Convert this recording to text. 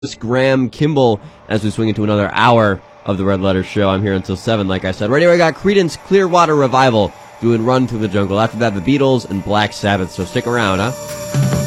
Graham Kimball as we swing into another hour of the Red Letter Show. I'm here until 7, like I said. Right here I got Creedence Clearwater Revival doing Run Through the Jungle. After that, the Beatles and Black Sabbath. So stick around, huh?